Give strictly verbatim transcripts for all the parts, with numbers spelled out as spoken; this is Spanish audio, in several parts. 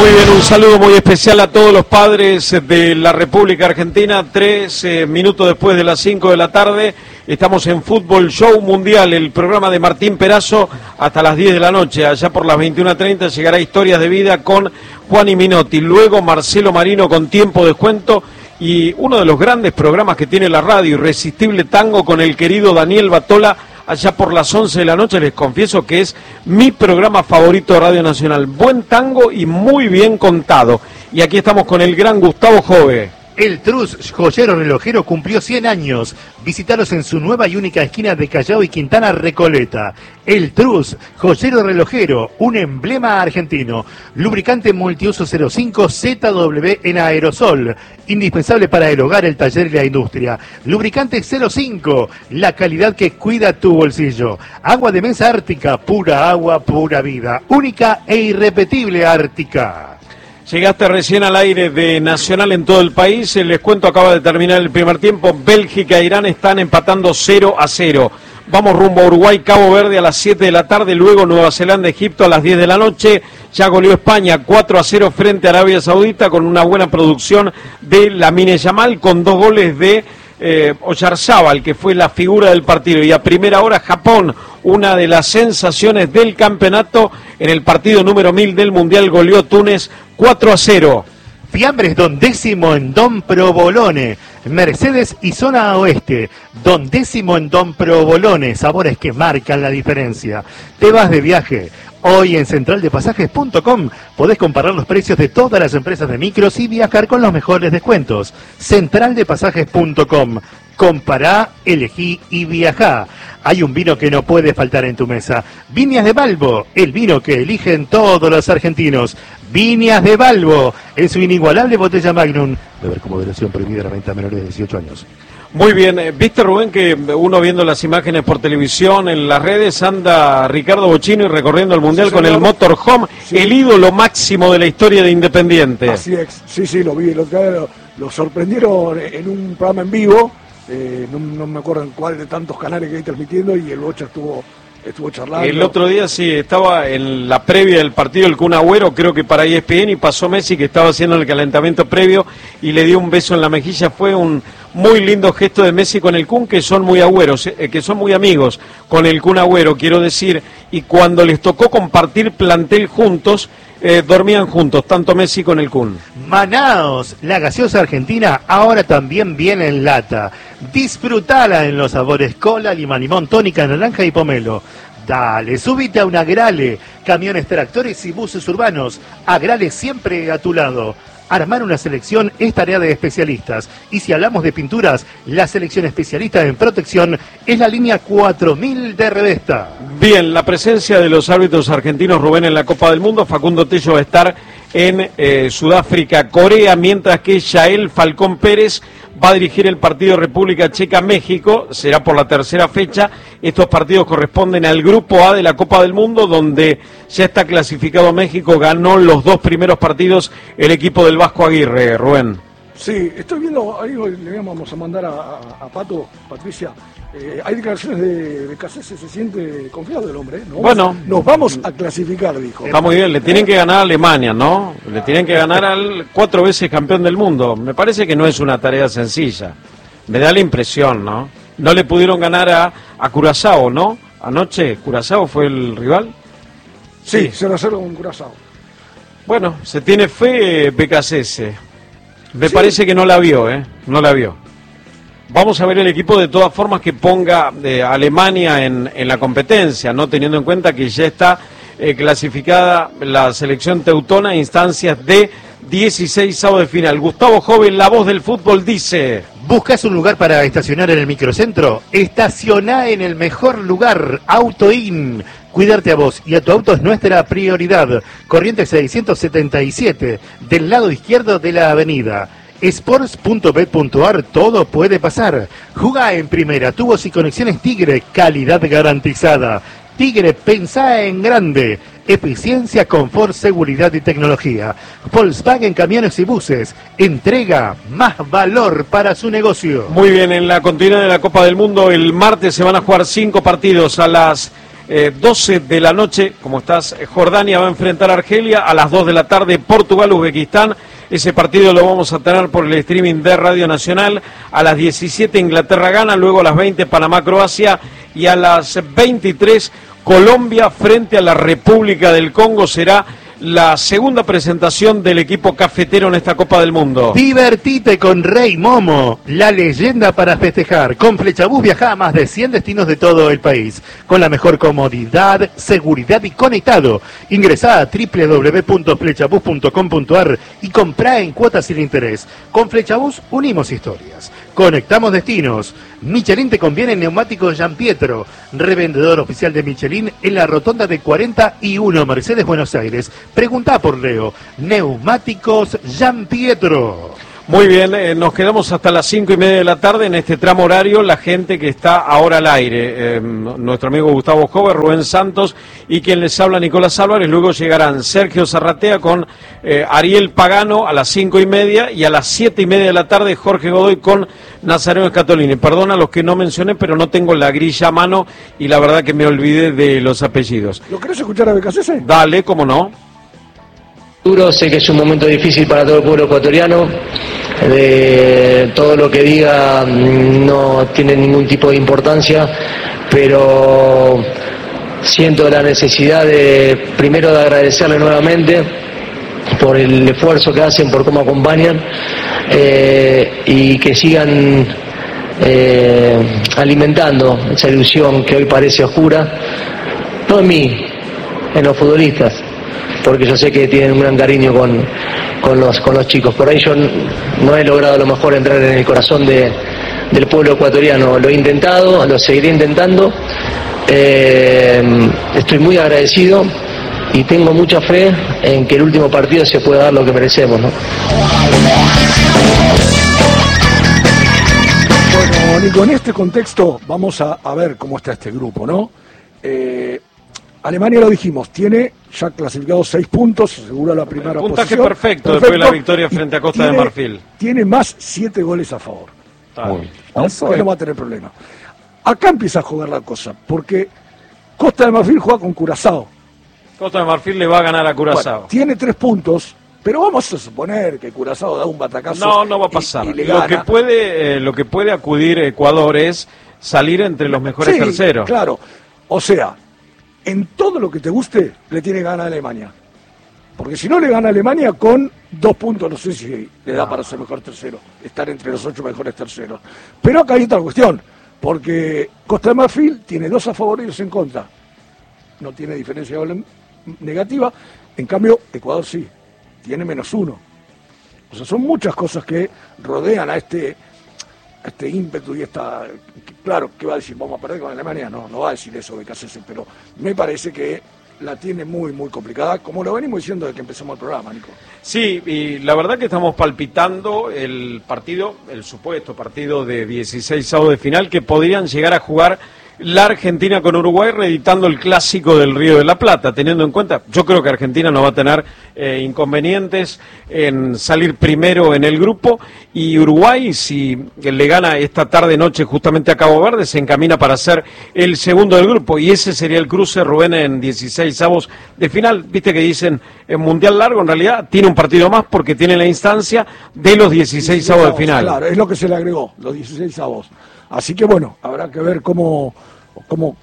Muy bien, un saludo muy especial a todos los padres de la República Argentina. Tres eh, minutos después de las cinco de la tarde, estamos en Fútbol Show Mundial, el programa de Martín Perazo, hasta las diez de la noche. Allá por las veintiuna treinta llegará Historias de Vida con Juan y Minotti. Luego Marcelo Marino con Tiempo de Cuento y uno de los grandes programas que tiene la radio, Irresistible Tango, con el querido Daniel Batola, allá por las once de la noche. Les confieso que es mi programa favorito de Radio Nacional. Buen tango y muy bien contado. Y aquí estamos con el gran Gustavo Jove. El Trus, joyero relojero, cumplió cien años. Visítalos en su nueva y única esquina de Callao y Quintana Recoleta. El Trus, joyero relojero, un emblema argentino. Lubricante multiuso cero cinco Z W en aerosol. Indispensable para el hogar, el taller y la industria. Lubricante cero cinco, la calidad que cuida tu bolsillo. Agua de mesa Ártica, pura agua, pura vida. Única e irrepetible Ártica. Llegaste recién al aire de Nacional en todo el país. Les cuento, acaba de terminar el primer tiempo. Bélgica e Irán están empatando cero a cero. Vamos rumbo a Uruguay, Cabo Verde a las siete de la tarde. Luego Nueva Zelanda, Egipto a las diez de la noche. Ya goleó España cuatro a cero frente a Arabia Saudita con una buena producción de Lamine Yamal, con dos goles de eh, Oyarzábal, que fue la figura del partido. Y a primera hora Japón, una de las sensaciones del campeonato, en el partido número mil del Mundial, goleó Túnez cuatro a cero. Fiambres Don Décimo en Don Provolone, Mercedes y Zona Oeste. Don Décimo en Don Provolone, sabores que marcan la diferencia. Te vas de viaje. Hoy en central de pasajes punto com podés comparar los precios de todas las empresas de micros y viajar con los mejores descuentos. central de pasajes punto com. Compará, elegí y viajá. Hay un vino que no puede faltar en tu mesa. Viñas de Balbo, el vino que eligen todos los argentinos. Viñas de Balbo, en su inigualable botella Magnum. Beber con moderación, prohibida la venta a menores de dieciocho años. Muy bien, ¿viste, Rubén, que uno viendo las imágenes por televisión, en las redes, anda Ricardo Bocchini recorriendo el Mundial sí, con el motorhome, sí, el ídolo máximo de la historia de Independiente? Así es, sí, sí, lo vi, el otro día lo, lo sorprendieron en un programa en vivo, eh, no, no me acuerdo en cuál de tantos canales que hay transmitiendo, y el Bocha estuvo... Estuvo charlando. El otro día sí, estaba en la previa del partido el Kun Agüero, creo que para E S P N, y pasó Messi, que estaba haciendo el calentamiento previo, y le dio un beso en la mejilla. Fue un muy lindo gesto de Messi con el Kun, que son muy agüeros, eh, que son muy amigos con el Kun Agüero, quiero decir, y cuando les tocó compartir plantel juntos, eh, dormían juntos, tanto Messi con el Kun. Manaos, la gaseosa argentina ahora también viene en lata. Disfrutala en los sabores cola, lima, limón, tónica, naranja y pomelo. Dale, súbite a un Agrale, camiones, tractores y buses urbanos. Agrale siempre a tu lado. Armar una selección es tarea de especialistas. Y si hablamos de pinturas, la selección especialista en protección es la línea cuatro mil de Revesta. Bien, la presencia de los árbitros argentinos, Rubén, en la Copa del Mundo. Facundo Tello va a estar en eh, Sudáfrica, Corea, mientras que Yael Falcón Pérez va a dirigir el partido República Checa-México. Será por la tercera fecha. Estos partidos corresponden al Grupo A de la Copa del Mundo, donde ya está clasificado México. Ganó los dos primeros partidos el equipo del Vasco Aguirre, Rubén. Sí, estoy viendo, ahí le vamos a mandar a, a, a Pato, Patricia, eh, hay declaraciones de, de Cassese, se siente confiado el hombre, ¿eh? Nos bueno. Vamos, nos vamos a clasificar, dijo. Está muy bien, le tienen que ganar a Alemania, ¿no? Le tienen que ganar al cuatro veces campeón del mundo. Me parece que no es una tarea sencilla. Me da la impresión, ¿no? No le pudieron ganar a, a Curazao, ¿no? Anoche, ¿Curazao fue el rival? Sí, cero a cero con Curazao. Bueno, se tiene fe Becasese. Me sí. parece que no la vio, ¿eh? No la vio. Vamos a ver el equipo de todas formas que ponga eh, Alemania en, en la competencia, ¿no? Teniendo en cuenta que ya está eh, clasificada la selección teutona a instancias de dieciséis de final. Gustavo Joven, la voz del fútbol, dice: ¿buscas un lugar para estacionar en el microcentro? Estacioná en el mejor lugar, AutoIn. Cuidarte a vos y a tu auto es nuestra prioridad. Corrientes seiscientos setenta y siete, del lado izquierdo de la avenida. Sports punto bet punto ar, todo puede pasar. Jugá en primera, tubos y conexiones Tigre, calidad garantizada. Tigre, pensá en grande. Eficiencia, confort, seguridad y tecnología. Volkswagen Camiones y Buses. Entrega más valor para su negocio. Muy bien, en la continuidad de la Copa del Mundo, el martes se van a jugar cinco partidos. A las eh, doce de la noche, como estás, Jordania va a enfrentar a Argelia, a las dos de la tarde Portugal-Uzbekistán. Ese partido lo vamos a tener por el streaming de Radio Nacional. A las diecisiete Inglaterra-Ghana, luego a las veinte Panamá-Croacia y a las veintitrés Colombia frente a la República del Congo. Será la segunda presentación del equipo cafetero en esta Copa del Mundo. Divertite con Rey Momo, la leyenda para festejar. Con Flechabús viaja a más de cien destinos de todo el país, con la mejor comodidad, seguridad y conectado. Ingresá a doble u doble u doble u punto flechabús punto com punto a r y comprá en cuotas sin interés. Con Flechabús unimos historias, conectamos destinos. Michelin te conviene en neumáticos Giampietro, revendedor oficial de Michelin en la rotonda de cuarenta y uno Mercedes, Buenos Aires. Preguntá por Leo. Neumáticos Giampietro. Muy bien, eh, nos quedamos hasta las cinco y media de la tarde en este tramo horario. La gente que está ahora al aire, eh, nuestro amigo Gustavo Jover, Rubén Santos y quien les habla, Nicolás Álvarez. Luego llegarán Sergio Zarratea con eh, Ariel Pagano a las cinco y media y a las siete y media de la tarde Jorge Godoy con Nazareno Scatolini. Perdona a los que no mencioné, pero no tengo la grilla a mano y la verdad que me olvidé de los apellidos. ¿Lo querés escuchar a Becasese? Dale, cómo no. Duro, sé que es un momento difícil para todo el pueblo ecuatoriano, de todo lo que diga no tiene ningún tipo de importancia, pero siento la necesidad de, primero, de agradecerle nuevamente por el esfuerzo que hacen, por cómo acompañan, eh, y que sigan eh, alimentando esa ilusión que hoy parece oscura, no en mí, en los futbolistas, porque yo sé que tienen un gran cariño con, con, los, con los chicos. Por ahí yo no he logrado a lo mejor entrar en el corazón de, del pueblo ecuatoriano. Lo he intentado, lo seguiré intentando. Eh, estoy muy agradecido y tengo mucha fe en que el último partido se pueda dar lo que merecemos, ¿no? Bueno, Nico, en este contexto vamos a, a ver cómo está este grupo, ¿no? Eh, Alemania, lo dijimos, tiene ya clasificado seis puntos, asegura la primera puntaje posición. Puntaje perfecto, perfecto después de la victoria frente a Costa tiene, de Marfil. Tiene más siete goles a favor. Muy ¿No? Que no va a tener problema. Acá empieza a jugar la cosa, porque Costa de Marfil juega con Curazao. Costa de Marfil le va a ganar a Curazao. Bueno, tiene tres puntos, pero vamos a suponer que Curazao da un batacazo. No, no va a pasar. Y, y le lo, gana. que puede, eh, lo que puede acudir Ecuador es salir entre los mejores sí, terceros. Claro, o sea, en todo lo que te guste, le tiene que ganar a Alemania. Porque si no le gana a Alemania, con dos puntos, no sé si le da para ser mejor tercero, estar entre los ocho mejores terceros. Pero acá hay otra cuestión, porque Costa de Marfil tiene dos a favor y dos en contra. No tiene diferencia negativa, en cambio Ecuador sí, tiene menos uno. O sea, son muchas cosas que rodean a este... este ímpetu y esta, claro, ¿qué va a decir? ¿Vamos a perder con Alemania? No, no va a decir eso Becasese, pero me parece que la tiene muy, muy complicada, como lo venimos diciendo desde que empezamos el programa, Nico. Sí, y la verdad que estamos palpitando el partido, el supuesto partido de dieciseisavo de final, que podrían llegar a jugar la Argentina con Uruguay, reeditando el clásico del Río de la Plata, teniendo en cuenta, yo creo que Argentina no va a tener eh, inconvenientes en salir primero en el grupo, y Uruguay, si le gana esta tarde-noche justamente a Cabo Verde, se encamina para ser el segundo del grupo, y ese sería el cruce, Rubén, en dieciseisavos de final. Viste que dicen en Mundial Largo, en realidad tiene un partido más porque tiene la instancia de los dieciseisavos de final. Claro, es lo que se le agregó, los dieciseisavos. Así que bueno, habrá que ver cómo, cómo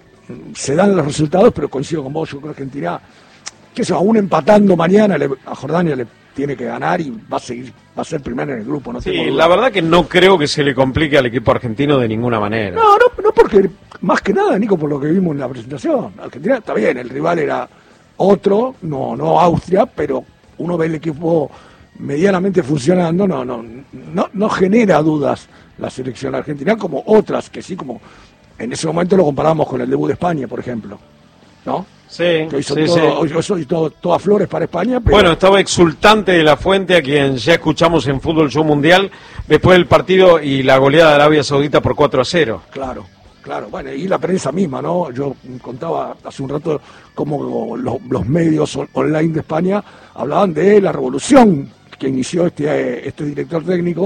se dan los resultados, pero coincido con vos, yo creo que Argentina, que se aún empatando mañana, le, a Jordania le tiene que ganar y va a seguir, va a ser primero en el grupo. No sí, tengo duda. La verdad que no creo que se le complique al equipo argentino de ninguna manera. No, no, no porque, más que nada, Nico, por lo que vimos en la presentación, Argentina está bien, el rival era otro, no, no Austria, pero uno ve el equipo medianamente funcionando, no, no, no, no genera dudas la selección argentina, como otras que sí, como en ese momento lo comparamos con el debut de España, por ejemplo, ¿no? Sí, que hizo sí, todo, sí. Hizo, hizo todas flores para España. Pero... Bueno, estaba exultante de la Fuente, a quien ya escuchamos en Fútbol Show Mundial, después del partido y la goleada de Arabia Saudita por cuatro a cero. Claro, claro, bueno, y la prensa misma, ¿no? Yo contaba hace un rato cómo los, los medios online de España hablaban de la revolución que inició este, este director técnico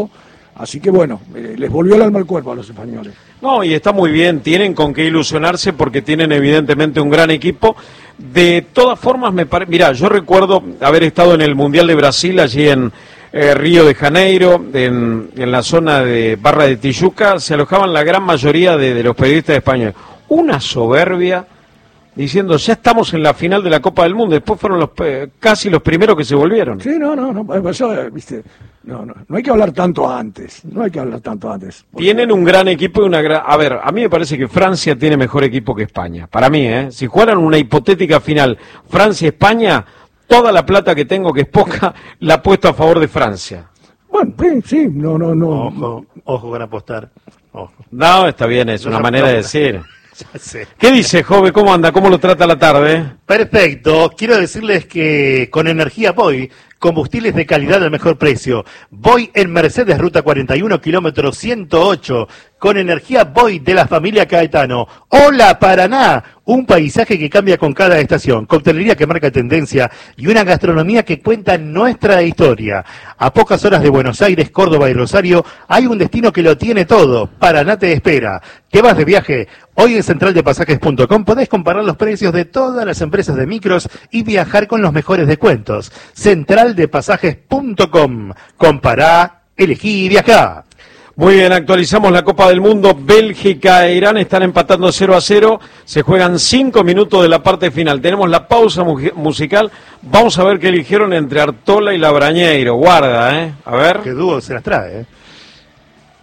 Así que bueno, eh, les volvió el alma al cuerpo a los españoles. No, y está muy bien, tienen con qué ilusionarse porque tienen evidentemente un gran equipo. De todas formas, me parece, mira, yo recuerdo haber estado en el Mundial de Brasil, allí en eh, Río de Janeiro, en, en la zona de Barra de Tijuca, se alojaban la gran mayoría de, de los periodistas españoles. Una soberbia, diciendo, ya estamos en la final de la Copa del Mundo, después fueron los eh, casi los primeros que se volvieron. Sí, no, no, no, eso, viste, no, no, no hay que hablar tanto antes, no hay que hablar tanto antes. Porque... Tienen un gran equipo y una gran... A ver, a mí me parece que Francia tiene mejor equipo que España, para mí, ¿eh? Si jugaran una hipotética final Francia-España, toda la plata que tengo, que es poca, la apuesto a favor de Francia. Bueno, sí, sí, no, no, no. Ojo, ojo con apostar, ojo. No, está bien, es una No, manera no, de decir. Ya sé. ¿Qué dice, joven? ¿Cómo anda? ¿Cómo lo trata la tarde? Perfecto, quiero decirles que con Energía Boy, combustibles de calidad al mejor precio. Voy en Mercedes, ruta cuarenta y uno, kilómetro ciento ocho, con Energía Boy de la familia Caetano. ¡Hola, Paraná! Un paisaje que cambia con cada estación, coctelería que marca tendencia y una gastronomía que cuenta nuestra historia. A pocas horas de Buenos Aires, Córdoba y Rosario, hay un destino que lo tiene todo. Paraná te espera. ¿Te vas de viaje? Hoy en central de pasajes punto com podés comparar los precios de todas las empresas de micros y viajar con los mejores descuentos. central de pasajes punto com. Compará, elegí y viajá. Muy bien, actualizamos la Copa del Mundo. Bélgica e Irán están empatando cero a cero. Se juegan cinco minutos de la parte final. Tenemos la pausa mu musical. Vamos a ver qué eligieron entre Artola y Labrañeiro. Guarda, ¿eh? A ver. Qué dúo se las trae, ¿eh?